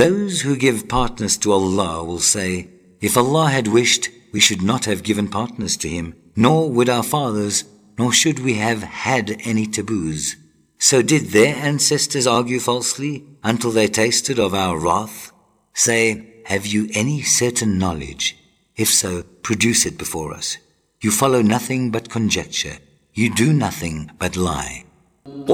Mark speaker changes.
Speaker 1: Those who give partners to Allah will say, if Allah had wished, we should not have given partners to Him, nor would our fathers, nor should we have had any taboos. So did their ancestors argue falsely until they tasted of our wrath? Say, have you any certain knowledge? If so, produce it before us. You follow nothing but conjecture. You do nothing but lie.